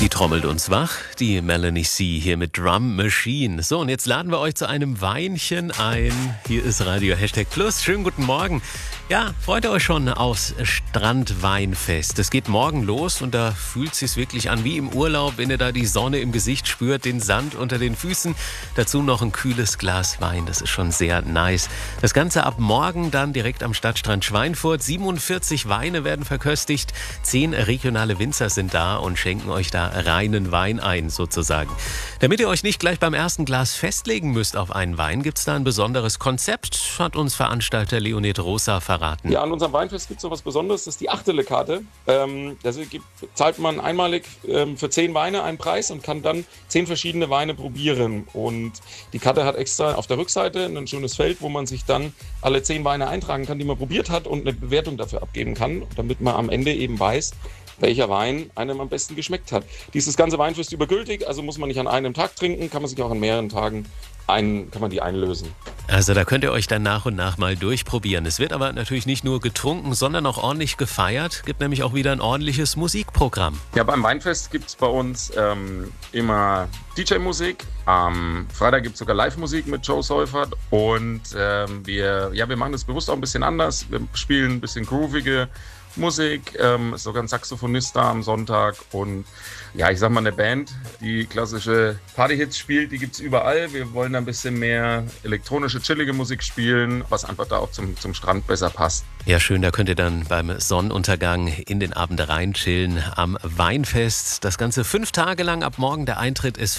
Die trommelt uns wach, die Melanie C. hier mit Drum Machine. So, und jetzt laden wir euch zu einem Weinchen ein. Hier ist Radio #Plus. Schönen guten Morgen. Ja, freut ihr euch schon aufs Strandweinfest. Es geht morgen los und da fühlt es sich wirklich an wie im Urlaub, wenn ihr da die Sonne im Gesicht spürt, den Sand unter den Füßen. Dazu noch ein kühles Glas Wein, das ist schon sehr nice. Das Ganze ab morgen dann direkt am Stadtstrand Schweinfurt. 47 Weine werden verköstigt, 10 regionale Winzer sind da und schenken euch da reinen Wein ein, sozusagen. Damit ihr euch nicht gleich beim ersten Glas festlegen müsst auf einen Wein, gibt es da ein besonderes Konzept, hat uns Veranstalter Leonid Rosa verraten. Ja, an unserem Weinfest gibt es so was Besonderes, das ist die Achtele-Karte. Zahlt man einmalig für 10 Weine einen Preis und kann dann 10 verschiedene Weine probieren. Und die Karte hat extra auf der Rückseite ein schönes Feld, wo man sich dann alle 10 Weine eintragen kann, die man probiert hat und eine Bewertung dafür abgeben kann, damit man am Ende eben weiß, welcher Wein einem am besten geschmeckt hat. Dieses ganze Weinfest übergültig, also muss man nicht an einem Tag trinken, kann man sich auch an mehreren Tagen kann man die einlösen. Also da könnt ihr euch dann nach und nach mal durchprobieren. Es wird aber natürlich nicht nur getrunken, sondern auch ordentlich gefeiert. Gibt nämlich auch wieder ein ordentliches Musikprogramm. Ja, beim Weinfest gibt es bei uns immer DJ-Musik. Am Freitag gibt es sogar Live-Musik mit Joe Seufert. Und wir machen das bewusst auch ein bisschen anders. Wir spielen ein bisschen groovige Musik, ist sogar ein Saxophonist da am Sonntag und ja, ich sag mal, eine Band, die klassische Partyhits spielt, die gibt's überall. Wir wollen ein bisschen mehr elektronische, chillige Musik spielen, was einfach da auch zum Strand besser passt. Ja, schön, da könnt ihr dann beim Sonnenuntergang in den Abend rein chillen am Weinfest. Das Ganze 5 Tage lang, ab morgen der Eintritt ist